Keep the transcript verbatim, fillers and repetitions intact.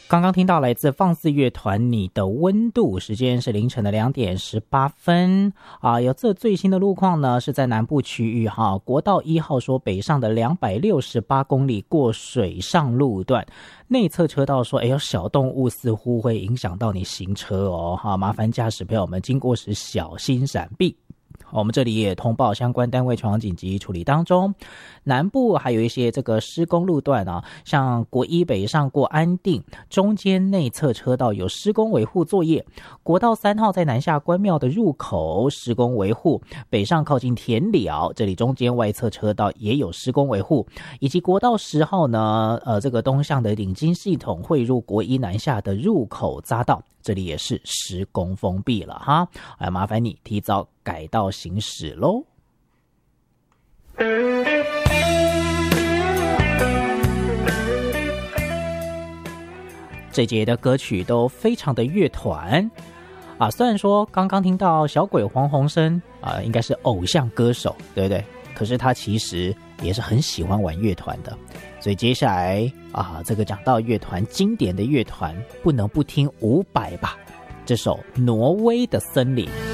刚刚听到来自放肆乐团《你的温度》，时间是凌晨的两点十八分啊。有这最新的路况呢，是在南部区域哈，国道一号说北上的两百六十八公里过水上路段，内侧车道说，哎呦，小动物似乎会影响到你行车哦哈，麻烦驾驶朋友们经过时小心闪避。我们这里也通报相关单位全网紧急处理当中。南部还有一些这个施工路段啊，像国一北上过安定，中间内侧车道有施工维护作业；国道三号在南下关庙的入口施工维护，北上靠近田寮，这里中间外侧车道也有施工维护，以及国道十号呢，呃，这个东向的领金系统汇入国一南下的入口匝道，这里也是施工封闭了哈，哎，麻烦你提早改道行驶咯。这节的歌曲都非常的乐团啊，虽然说刚刚听到小鬼黄鸿升啊，应该是偶像歌手，对不对？可是他其实也是很喜欢玩乐团的，所以接下来啊，这个讲到乐团经典的乐团，不能不听伍佰吧，这首《挪威的森林》。